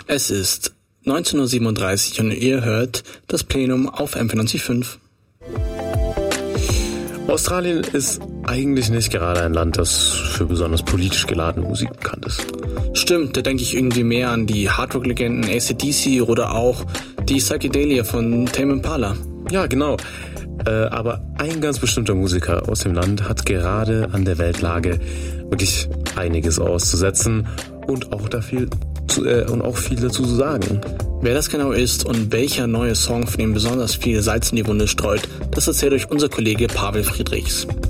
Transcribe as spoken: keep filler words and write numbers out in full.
Es ist neunzehn Uhr siebenunddreißig und ihr hört das Plenum auf M vierundneunzig Komma fünf. Australien ist eigentlich nicht gerade ein Land, das für besonders politisch geladene Musik bekannt ist. Stimmt, da denke ich irgendwie mehr an die Hardrock-Legenden A C D C oder auch die Psychedelia von Tame Impala. Ja, genau. Äh, aber ein ganz bestimmter Musiker aus dem Land hat gerade an der Weltlage wirklich einiges auszusetzen und auch da viel zu, äh, und auch viel dazu zu sagen. Wer das genau ist und welcher neue Song von ihm besonders viel Salz in die Wunde streut, das erzählt euch unser Kollege Pavel Friedrichs.